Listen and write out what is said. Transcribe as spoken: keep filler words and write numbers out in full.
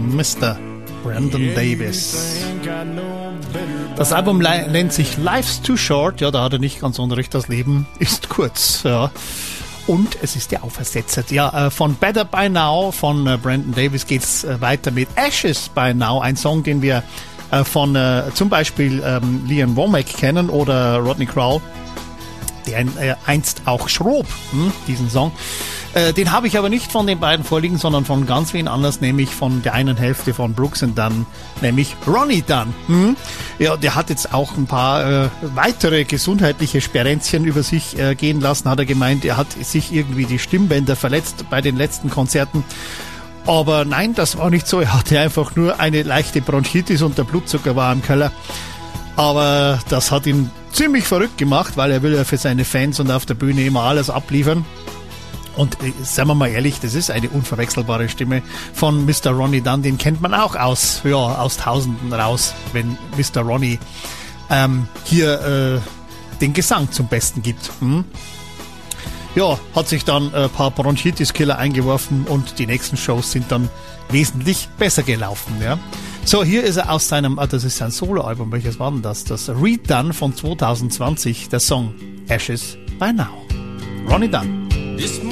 Mister Brandon Davis. Das Album le- nennt sich Life's Too Short. Ja, da hat er nicht ganz unrecht. Das Leben ist kurz. Ja. Und es ist ja auch versetzt. Ja, von Better By Now von Brandon Davis geht's weiter mit Ashes By Now. Ein Song, den wir von zum Beispiel ähm, Liam Womack kennen oder Rodney Crowell, der äh, einst auch schrob, hm, diesen Song. Äh, den habe ich aber nicht von den beiden vorliegen, sondern von ganz wen anders, nämlich von der einen Hälfte von Brooks and Dunn, nämlich Ronnie Dunn. Hm? Ja, der hat jetzt auch ein paar äh, weitere gesundheitliche Sperenzchen über sich äh, gehen lassen, hat er gemeint. Er hat sich irgendwie die Stimmbänder verletzt bei den letzten Konzerten. Aber nein, das war nicht so. Er hatte einfach nur eine leichte Bronchitis und der Blutzucker war im Keller. Aber das hat ihn ziemlich verrückt gemacht, weil er will ja für seine Fans und auf der Bühne immer alles abliefern. Und äh, sagen wir mal ehrlich, das ist eine unverwechselbare Stimme von Mister Ronnie Dunn. Den kennt man auch aus, ja, aus Tausenden raus, wenn Mister Ronnie ähm, hier äh, den Gesang zum Besten gibt. Hm? Ja, hat sich dann ein paar Bronchitis-Killer eingeworfen und die nächsten Shows sind dann wesentlich besser gelaufen. Ja. So, hier ist er aus seinem, ah, das ist sein Soloalbum, welches war denn das? Das Reed Dunn von zwanzig zwanzig, der Song Ashes By Now. Ronnie Dunn.